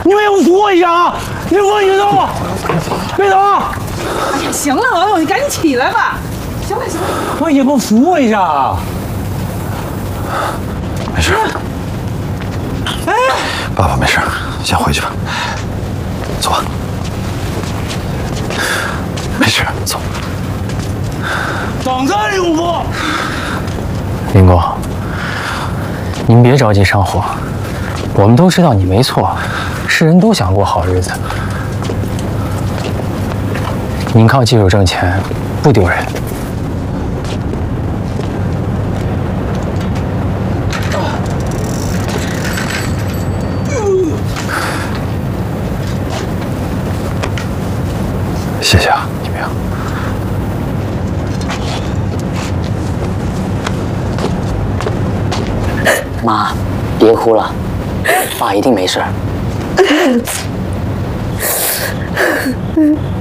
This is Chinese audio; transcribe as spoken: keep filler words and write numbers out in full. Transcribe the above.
你们要扶我一下啊！你扶我一下我，别走！ 哎呀，行了，老友，你赶紧起来吧。行了行了， 我也不扶我一下啊！ 没事。哎，爸爸没事，先回去吧。走吧。没事，走。 等着永福。 林公，您别着急上火，我们都知道你没错，是人都想过好日子。您靠技术挣钱不丢人。 谢谢啊，你明。 妈，别哭了，爸一定没事。